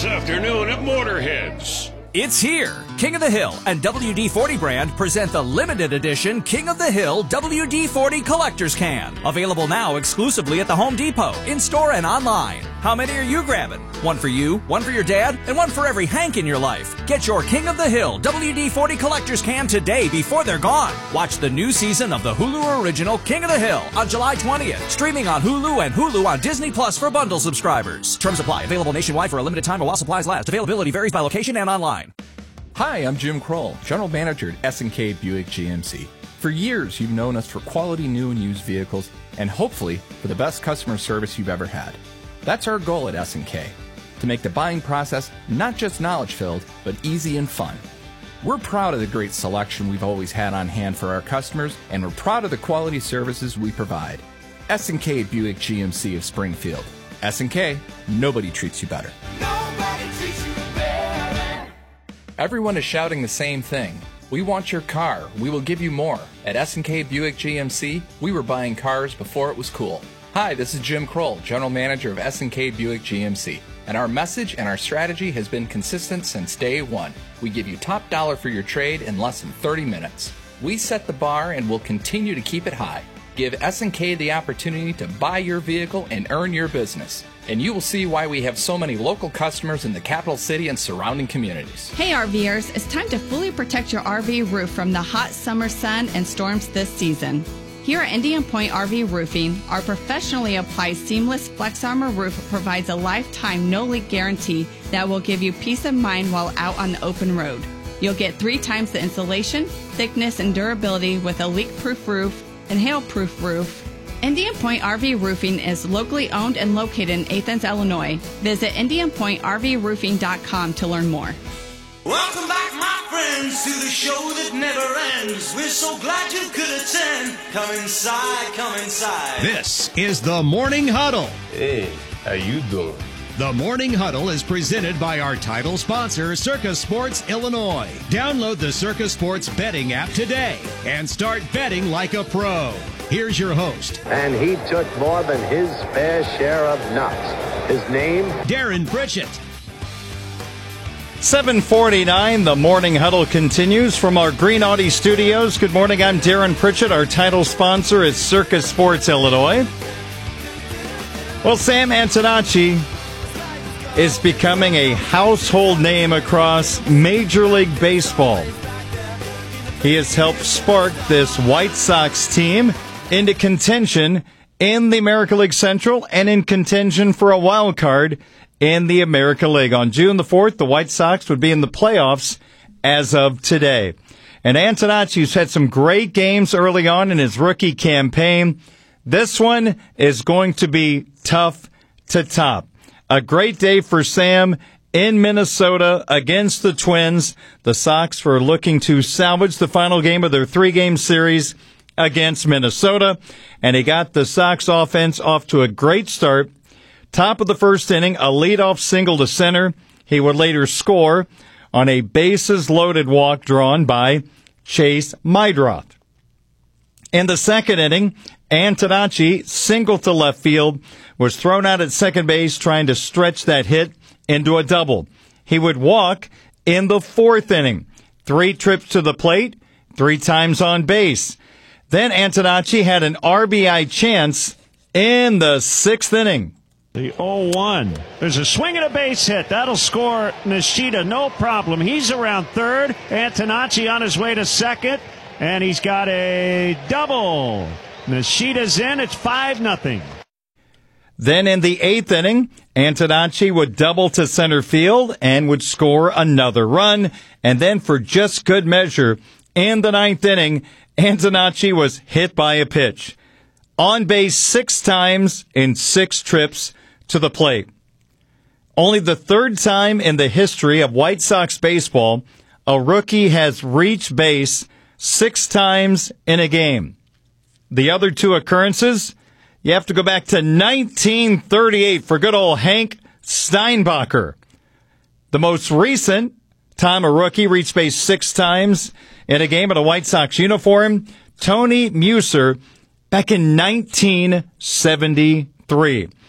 this afternoon at Motorheads. It's here. King of the Hill and WD-40 brand present the limited edition King of the Hill WD-40 Collector's Can. Available now exclusively at the Home Depot, in-store and online. How many are you grabbing? One for you, one for your dad, and one for every Hank in your life. Get your King of the Hill WD-40 Collector's Can today before they're gone. Watch the new season of the Hulu original King of the Hill on July 20th. Streaming on Hulu and Hulu on Disney Plus for bundle subscribers. Terms apply. Available nationwide for a limited time while supplies last. Availability varies by location and online. Hi, I'm Jim Kroll, General Manager at S&K Buick GMC. For years, you've known us for quality new and used vehicles, and hopefully, for the best customer service you've ever had. That's our goal at S&K, to make the buying process not just knowledge-filled, but easy and fun. We're proud of the great selection we've always had on hand for our customers, and we're proud of the quality services we provide. S&K Buick GMC of Springfield. S&K, nobody treats you better. Nobody treats you better. Everyone is shouting the same thing. We want your car. We will give you more. At S&K Buick GMC, we were buying cars before it was cool. Hi, this is Jim Kroll, General Manager of S&K Buick GMC. And our message and our strategy has been consistent since day one. We give you top dollar for your trade in less than 30 minutes. We set the bar and will continue to keep it high. Give S&K the opportunity to buy your vehicle and earn your business. And you will see why we have so many local customers in the capital city and surrounding communities. Hey RVers, it's time to fully protect your RV roof from the hot summer sun and storms this season. Here at Indian Point RV Roofing, our professionally applied seamless Flex Armor roof provides a lifetime no-leak guarantee that will give you peace of mind while out on the open road. You'll get 3 times the insulation, thickness, and durability with a leak-proof roof and hail-proof roof. Indian Point RV Roofing is locally owned and located in Athens, Illinois. Visit IndianPointRVRoofing.com to learn more. Welcome back, my friends, to the show that never ends. We're so glad you could attend. Come inside, come inside. This is the Morning Huddle. Hey, how you doing? The Morning Huddle is presented by our title sponsor, Circus Sports Illinois. Download the Circus Sports betting app today and start betting like a pro. Here's your host. And he took more than his fair share of nuts. His name? Darren Pritchett. 7:49, the Morning Huddle continues from our Green Audi studios. Good morning, I'm Darren Pritchett. Our title sponsor is Circus Sports Illinois. Well, Sam Antonacci is becoming a household name across Major League Baseball. He has helped spark this White Sox team into contention in the American League Central and in contention for a wild card in the American League. On June the 4th, the White Sox would be in the playoffs as of today. And Antonacci's had some great games early on in his rookie campaign. This one is going to be tough to top. A great day for Sam in Minnesota against the Twins. The Sox were looking to salvage the final game of their 3-game series against Minnesota, and he got the Sox offense off to a great start. Top of the first inning, a leadoff single to center. He would later score on a bases-loaded walk drawn by Chase Meidroth. In the second inning, Antonacci, single to left field, was thrown out at second base trying to stretch that hit into a double. He would walk in the fourth inning. 3 trips to the plate, 3 times on base. Then Antonacci had an RBI chance in the 6th inning. The 0-1. There's a swing and a base hit. That'll score Nishida, no problem. He's around third. Antonacci on his way to second. And he's got a double. Nishida's in. It's 5-0. Then in the 8th inning, Antonacci would double to center field and would score another run. And then for just good measure, in the 9th inning, Antonacci was hit by a pitch. On base 6 times in 6 trips to the plate. Only the 3rd time in the history of White Sox baseball, a rookie has reached base 6 times in a game. The other 2 occurrences, you have to go back to 1938 for good old Hank Steinbacher. The most recent time a rookie reached base 6 times in a game in a White Sox uniform, Tony Muser, back in 1973.